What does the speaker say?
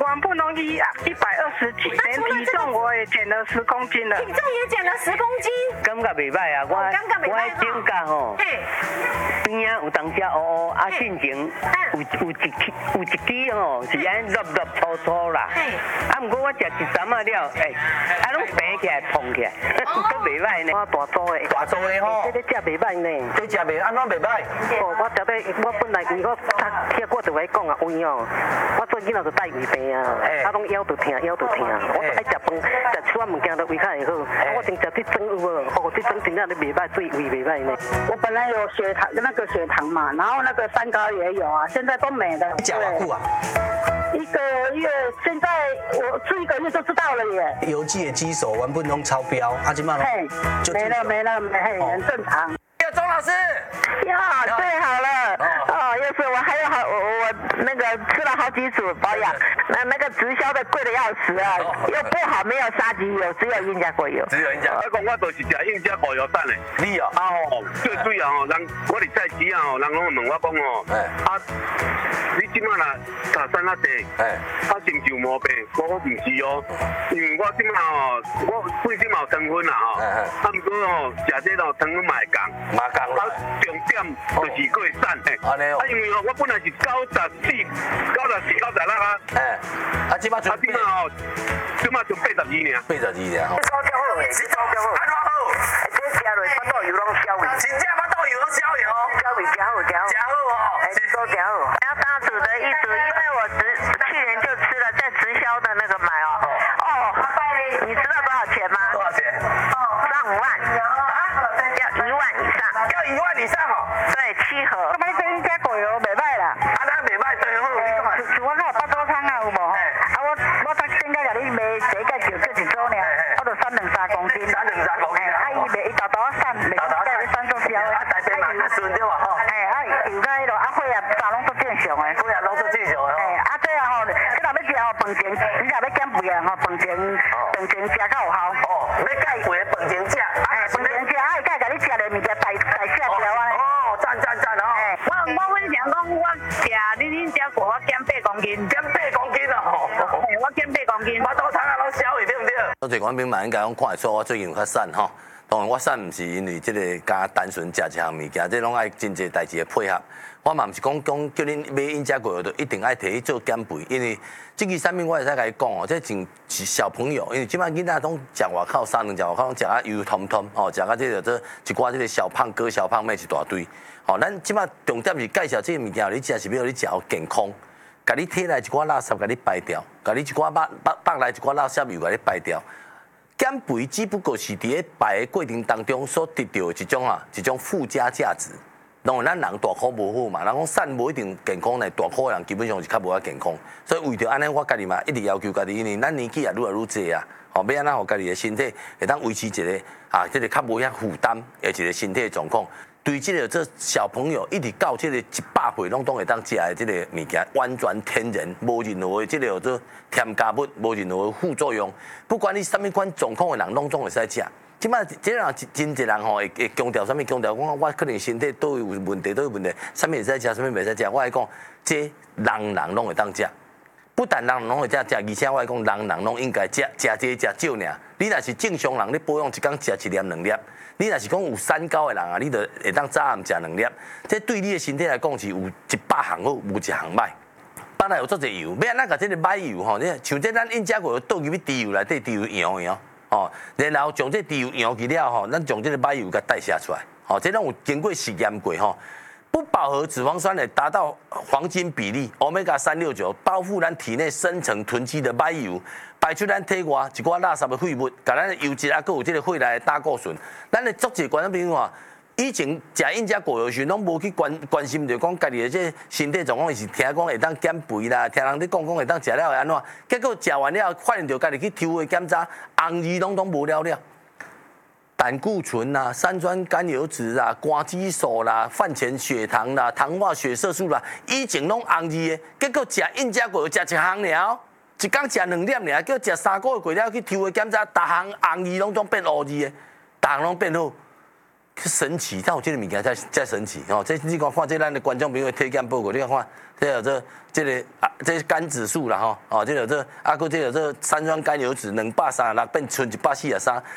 完不容易120几，连体重我也减了10公斤了。 体重也减了10公斤。 感觉袂歹啊，我顶架吼，边啊有当遮乌乌，啊进前有一支吼是安弱粗粗啦，啊毋过我食一针啊了，啊拢平起来胖起来，都袂歹呢。我大组的，吼，这食袂歹呢，这食袂安怎袂歹？我食得，我本来我听我就会讲啊，胃哦，我做囡仔就带胃病啊，啊拢腰就痛，我爱食饭，食其他物件都胃较会好，我净食这针有无？哦，这针真正都袂歹，对胃袂歹呢。 我本来有血糖嘛，然后那个三高也有啊，现在都没了。 你讲多久啊 ？1个月，现在我吃1个月就知道了耶。 邮寄的基础原本拢超标，啊，今嘛就没了，很正常。 钟老师， 呀，最好了。哦，又是我还有我那个吃了好几组保养，那个直销的贵的要死啊，又不好，没有沙棘油，只有印加果油。 只有印加。我讲我就是食印加果油蛋的。 你哦。 啊吼，最主要吼，人我伫菜市啊吼，人拢问我讲吼，啊，你即摆啦打散啊地，啊是毋是有毛病？我毋是哦，因为我即摆吼，我最近嘛有糖分啦吼，啊毋过吼食这咯糖分嘛会降。 马港啦， 重点就是过瘦嘿。 安尼哦。 啊，因为我本来是94、96啊。 啊，即摆就即摆吼，即摆就82尔。 82尔。 烧焦好诶， 你烧焦好，安怎好？ 这食落巴肚油拢消味。 真正巴肚油拢消味哦。 消味真好。哦。都真好。要大组的一组，因为我去年就吃了在直销的那个买哦。哦。你知道多少钱吗？ 多少钱？ 上5万。要1万以上。 要1万以上哦。 对，7盒。 买这印加果油袂歹啦。 啊，咱袂歹，最好你讲啊。 像我有巴肚汤啊，有无？我昨先甲你卖一个就做一组尔，我就瘦2-3公斤。 3-3公斤。 伊豆豆瘦，袂瘦做消。 啊，台北嘛较顺对嘛吼。 油甲迄落血压啥拢都正常诶。 血压拢都正常诶。 这啊吼，你若要食吼饭前，你若要减肥啊吼，饭前食较有效。 要减肥饭前食。 饭前食，会甲你食的物件代谢掉啊。 赞哦。 我分享讲，我食恁家果，我减8公斤。 减8公斤哦。 我减8公斤。 巴肚汤啊，拢消去对不对？多侪观众嘛应该讲看会出我最近有较瘦吼。当然我瘦毋是因为即个加单纯食一项物件，这拢爱真侪代志的配合。我嘛毋是讲叫恁买印加果油就一定爱摕去做减肥，因为这个产品我会使甲你讲哦，这真是小朋友，因为即摆囡仔拢食外口3两食外口拢食啊油通通哦，食啊这个一寡这个小胖哥小胖妹一大堆。哦，咱即摆重点是介绍这个物件，你食是要你食好健康，甲你体内一寡垃圾甲你排掉，甲你一寡腹内一寡垃圾油甲你排掉。减肥只不过是伫咧排的过程当中所得到的一种附加价值。当然，咱人大块无好嘛，人讲瘦无一定健康呢，大块的人基本上是较无遐健康。所以为着安尼，我家己嘛一直要求家己，因为咱年纪也愈来愈济啊，吼，要安怎互家己的身体会当维持一个这个较无遐负担的一个身体的状况。对这小朋友一直到这个100岁拢会当食的这个物件，完全天然，无任何的这个做添加物，无任何的副作用。不管你什么款状况的人，拢总会使食。即摆这人真侪人吼会强调什么？强调讲我可能身体都有问题，什么会使食，什么袂使食。我来讲，这人拢会当食，不但人拢会食，而且我来讲，人拢应该食这食少尔。你若是正常人，你保养一天食1粒2粒。你若是讲有三高的人啊，你就会当早暗食2粒，这对你的身体来讲是有100项好，无1项歹。本来有做侪油，要安怎甲这个买油吼？像这咱印加果倒入去猪油内底，猪油扬扬哦，然后将这猪油扬去了吼，咱将这个买油甲代谢出来，哦，这拢有经过实验过吼。不饱和脂肪酸呢达到黄金比例 ，Omega 369包覆咱体内深层囤积的买油，排出咱体外一寡垃圾的废物，甲咱的油脂啊，佮有这个血内的胆固醇，咱的足侪观众朋友啊，以前食印加果油时，拢无去关心着讲家己的这身体状况是听讲会当减肥啦，听人咧讲会当食了会安怎，结果食完了发现着家己去抽血检查，红字拢无了了。胆固醇啦、三酸甘油酯啦、肝激素啦、饭前血糖啦、糖化血色素啦，以前拢红字的，结果食印加果油食1项了，一天食2粒尔，叫食3个月过了去抽血检查，逐项红字拢变乌字的，逐项拢变好。 神奇，但有这个物件才神奇哦。这你看这咱的观众朋友体检报告，你看这有这个这是肝指数啦吼，哦，这有这啊，搁这有这三酸甘油酯236变剩143，